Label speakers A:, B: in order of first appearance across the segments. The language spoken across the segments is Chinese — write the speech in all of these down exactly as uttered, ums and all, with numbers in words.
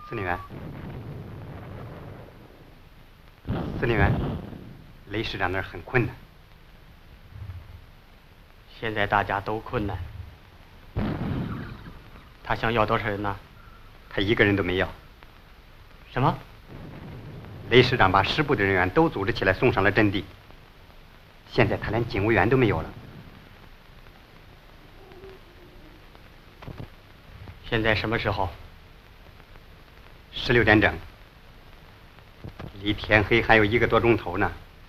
A: 司令员，司令员，雷师长那儿很困难。
B: 现在大家都困难。他想要多少人呢？
A: 他一个人都没要。
B: 什么？
A: 雷师长把师部的人员都组织起来送上了阵地。现在他连警卫员都没有了。
B: 现在什么时候？
A: 十六点整，离天黑还有一个多钟头呢。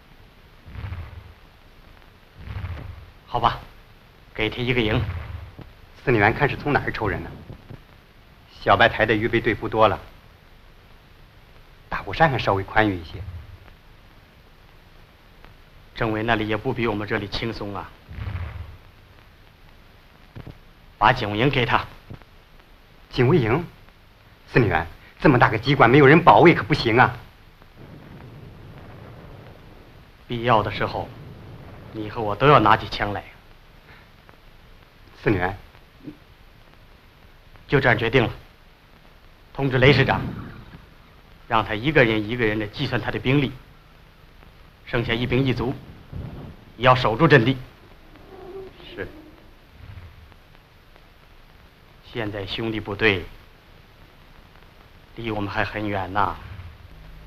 B: 好吧，给他一个营。
A: 司令员看是从哪儿抽人呢？小白台的预备队不多了，大虎山还稍微宽裕一些。
B: 政委那里也不比我们这里轻松啊。把警卫营给他。
A: 警卫营？司令员，这么大个机关，没有人保卫可不行啊。
B: 必要的时候，你和我都要拿起枪来。
A: 司令员，
B: 就这样决定了。通知雷师长，让他一个人一个人的计算他的兵力，剩下一兵一卒，也要守住阵地。
A: 是。
B: 现在兄弟部队离我们还很远呐。